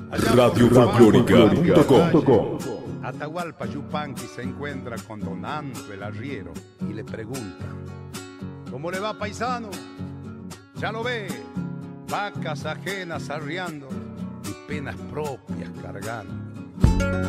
radiofolclórica.com. Atahualpa Yupanqui se encuentra con Don Anto el arriero y le pregunta: ¿cómo le va, paisano? Ya lo ve, vacas ajenas arriando y penas propias cargando.